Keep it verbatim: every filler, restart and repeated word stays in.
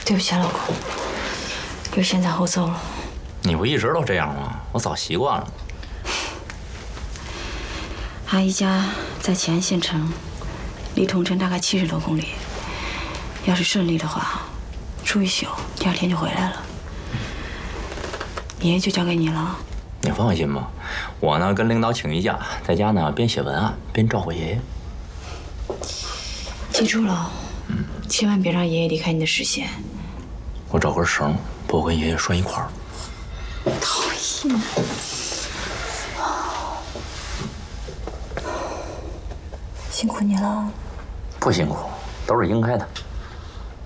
对不起啊，老公，又先斩后奏了。 你不一直都这样吗？我早习惯了。 阿姨家在乾安县城，离桐城大概七十多公里。要是顺利的话，住一宿，第二天就回来了。爷爷就交给你了。 你放心吧，我呢跟领导请一假，在家呢边写文案边照顾爷爷。 记住了，嗯，千万别让爷爷离开你的视线。 我找根绳，把我跟爷爷拴一块儿。 讨厌。辛苦你了。 不辛苦，都是应该的。